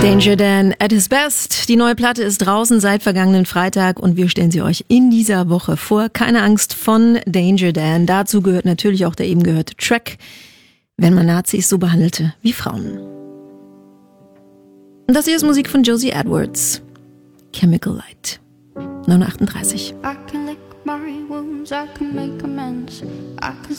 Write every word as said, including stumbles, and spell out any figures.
Danger Dan at his best. Die neue Platte ist draußen seit vergangenen Freitag und wir stellen sie euch in dieser Woche vor. Keine Angst von Danger Dan. Dazu gehört natürlich auch der eben gehörte Track, wenn man Nazis so behandelte wie Frauen. Und das hier ist Musik von Josie Edwards. Chemical Light. neun Uhr achtunddreißig. I can lick my wounds, I can make amends, I can